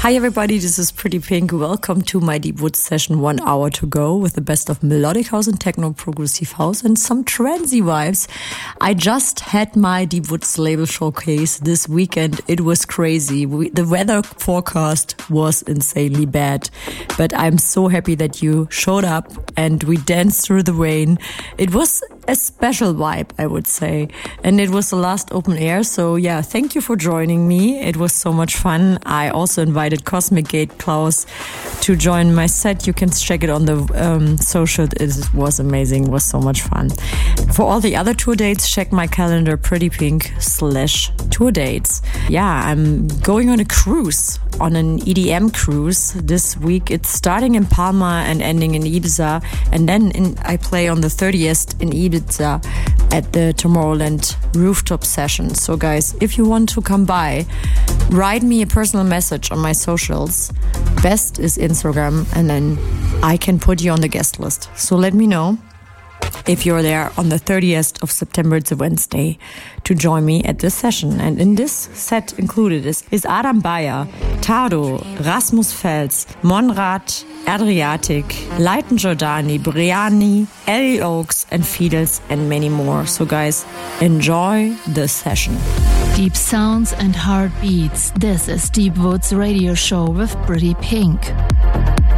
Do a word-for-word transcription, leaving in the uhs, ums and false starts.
Hi everybody, this is Pretty Pink. Welcome to my Deep Woods session, one hour to go with the best of melodic house and techno, progressive house and some transy vibes. I just had my Deep Woods label showcase this weekend. It was crazy. We, the weather forecast was insanely bad, but I'm so happy that you showed up and we danced through the rain. It was a special vibe, I would say. And it was the last open air. So yeah, thank you for joining me. It was so much fun. I also invited Cosmic Gate Klaus to join my set. You can check it on the um, social. It was amazing. It was so much fun. For all the other tour dates, check my calendar, prettypink slash tour dates. Yeah, I'm going on a cruise, on an E D M cruise this week. It's starting in Palma and ending in Ibiza. And then in, I play on the thirtieth in Ibiza at the Tomorrowland rooftop session. So guys, if you want to come by, write me a personal message on my socials. Best is Instagram, and then I can put you on the guest list. So let me know if you're there on the thirtieth of September. It's a Wednesday, to join me at this session. And in this set included is, is Adam Beyer, Tado, Rasmus Fels, Monrad, Adriatic, Leighton Giordani, Briani, Ellie Oaks and Fiedels and many more. So guys, enjoy the session. Deep sounds and heartbeats. This is Deep Woods Radio Show with Pretty Pink.